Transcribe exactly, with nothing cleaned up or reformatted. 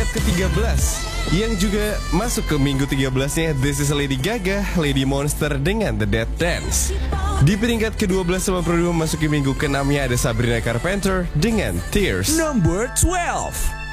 peringkat ke tiga belas. Yang juga masuk ke minggu tiga belasnya This is Lady Gaga, Lady Monster dengan The Dead Dance. Di peringkat ke dua belas sama Produce memasuki minggu ke enamnya ada Sabrina Carpenter dengan Tears. Number twelve.